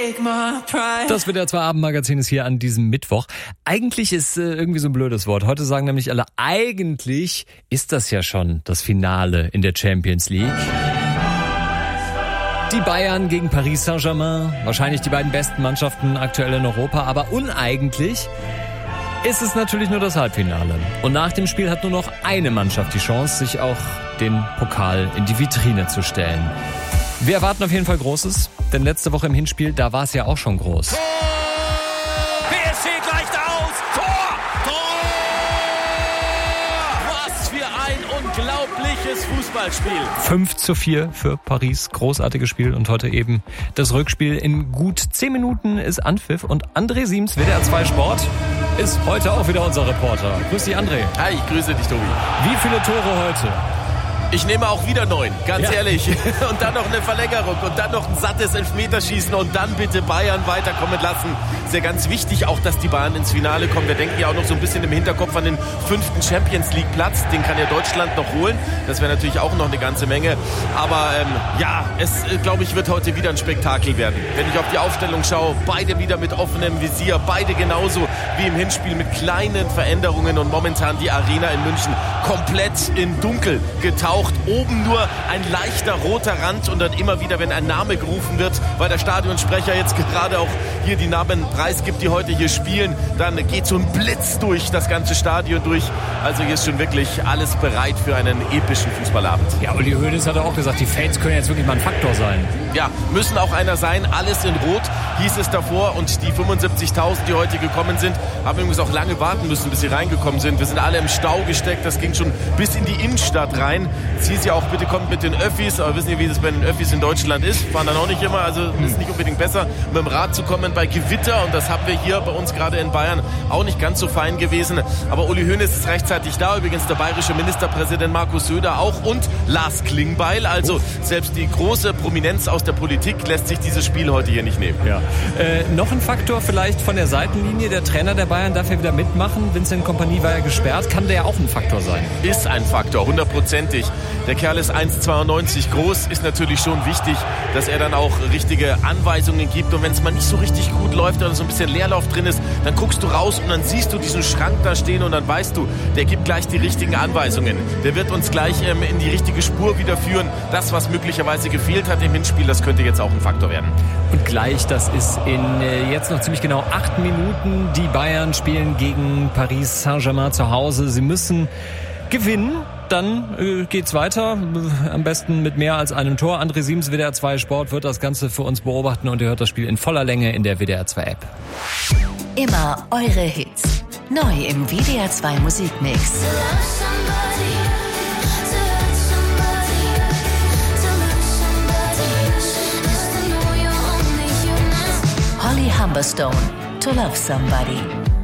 Das WDR 2 Abendmagazin ist hier an diesem Mittwoch. Eigentlich ist irgendwie so ein blödes Wort. Heute sagen nämlich alle, eigentlich ist das ja schon das Finale in der Champions League. Die Bayern gegen Paris Saint-Germain, wahrscheinlich die beiden besten Mannschaften aktuell in Europa, aber uneigentlich ist es natürlich nur das Halbfinale. Und nach dem Spiel hat nur noch eine Mannschaft die Chance, sich auch den Pokal in die Vitrine zu stellen. Wir erwarten auf jeden Fall Großes, denn letzte Woche im Hinspiel, da war es ja auch schon groß. Tor! PSG gleicht aus! Tor! Was für ein unglaubliches Fußballspiel. 5:4 für Paris, großartiges Spiel. Und heute eben das Rückspiel. In gut 10 Minuten ist Anpfiff und André Siems, WDR 2 Sport, ist heute auch wieder unser Reporter. Grüß dich, André. Hi, ich grüße dich, Tobi. Wie viele Tore heute? Ich nehme auch wieder 9, ganz ehrlich. Und dann noch eine Verlängerung und dann noch ein sattes Elfmeterschießen und dann bitte Bayern weiterkommen lassen. Ist ja ganz wichtig auch, dass die Bayern ins Finale kommen. Wir denken ja auch noch so ein bisschen im Hinterkopf an den 5. Champions League Platz. Den kann ja Deutschland noch holen. Das wäre natürlich auch noch eine ganze Menge. Aber es, glaube ich, wird heute wieder ein Spektakel werden. Wenn ich auf die Aufstellung schaue, beide wieder mit offenem Visier. Beide genauso wie im Hinspiel mit kleinen Veränderungen. Und momentan die Arena in München komplett in Dunkel getaucht. Oben nur ein leichter roter Rand und dann immer wieder, wenn ein Name gerufen wird, weil der Stadionsprecher jetzt gerade auch hier die Namen preisgibt, die heute hier spielen, dann geht so ein Blitz durch das ganze Stadion durch. Also hier ist schon wirklich alles bereit für einen epischen Fußballabend. Ja, Uli Hoeneß hat auch gesagt, die Fans können jetzt wirklich mal ein Faktor sein. Ja, müssen auch einer sein. Alles in Rot hieß es davor und die 75.000, die heute gekommen sind, haben übrigens auch lange warten müssen, bis sie reingekommen sind. Wir sind alle im Stau gesteckt, das ging schon bis in die Innenstadt rein. Es hieß ja auch, bitte kommt mit den Öffis, aber wissen Sie, wie das bei den Öffis in Deutschland ist? Fahren dann auch nicht immer, also ist nicht unbedingt besser, mit dem Rad zu kommen bei Gewitter und das haben wir hier bei uns gerade in Bayern auch nicht ganz so fein gewesen. Aber Uli Hoeneß ist rechtzeitig da, übrigens der bayerische Ministerpräsident Markus Söder auch und Lars Klingbeil, also selbst die große Prominenz aus der Politik lässt sich dieses Spiel heute hier nicht nehmen. Ja. Noch ein Faktor vielleicht von der Seitenlinie, der Trainer der Bayern darf ja wieder mitmachen, Vincent Kompany war ja gesperrt, kann der ja auch ein Faktor sein? Ist ein Faktor, 100%. Der Kerl ist 1,92 groß, ist natürlich schon wichtig, dass er dann auch richtige Anweisungen gibt und wenn es mal nicht so richtig gut läuft oder so ein bisschen Leerlauf drin ist, dann guckst du raus und dann siehst du diesen Schrank da stehen und dann weißt du, der gibt gleich die richtigen Anweisungen. Der wird uns gleich in die richtige Spur wieder führen. Das, was möglicherweise gefehlt hat im Hinspiel, das könnte jetzt auch ein Faktor werden. Und gleich, das ist in jetzt noch ziemlich genau 8 Minuten. Die Bayern spielen gegen Paris Saint-Germain zu Hause. Sie müssen gewinnen. Dann geht's weiter, am besten mit mehr als einem Tor. André Siems, WDR 2 Sport, wird das Ganze für uns beobachten und ihr hört das Spiel in voller Länge in der WDR 2 App. Immer eure Hits, neu im WDR 2 Musikmix. Holly Humberstone, To Love Somebody.